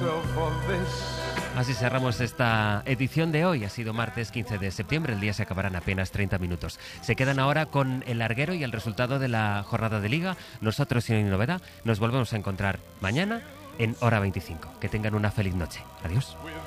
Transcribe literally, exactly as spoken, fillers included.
Así cerramos esta edición de hoy. Ha sido martes quince de septiembre, el día se acabará en apenas treinta minutos. Se quedan ahora con el larguero y el resultado de la jornada de Liga. Nosotros, si no hay novedad, nos volvemos a encontrar mañana en hora veinticinco. Que tengan una feliz noche. Adiós.